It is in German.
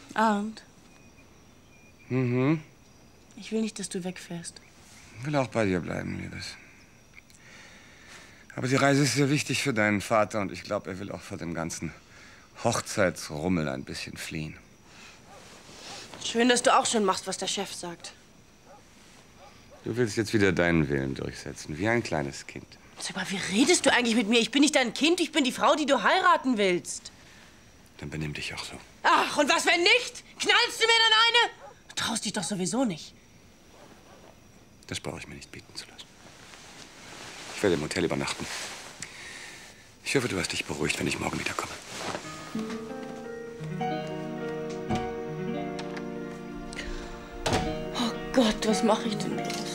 Arndt. Mhm. Ich will nicht, dass du wegfährst. Ich will auch bei dir bleiben, Liebes. Aber die Reise ist sehr wichtig für deinen Vater und ich glaube, er will auch vor dem ganzen Hochzeitsrummel ein bisschen fliehen. Schön, dass du auch schon machst, was der Chef sagt. Du willst jetzt wieder deinen Willen durchsetzen, wie ein kleines Kind. Sag mal, wie redest du eigentlich mit mir? Ich bin nicht dein Kind, ich bin die Frau, die du heiraten willst. Dann benimm dich auch so. Ach, und was, wenn nicht? Knallst du mir dann eine? Du traust dich doch sowieso nicht. Das brauche ich mir nicht bieten zu lassen. Ich werde im Hotel übernachten. Ich hoffe, du hast dich beruhigt, wenn ich morgen wiederkomme. Oh Gott, was mache ich denn bloß?